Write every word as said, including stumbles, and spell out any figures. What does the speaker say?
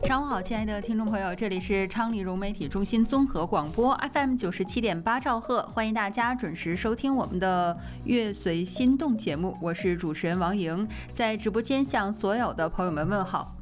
上午好，亲爱的听众朋友，这里是昌黎融媒体中心综合广播 F M 九十七点八兆赫，欢迎大家准时收听我们的乐随心动节目，我是主持人王莹，在直播间向所有的朋友们问好。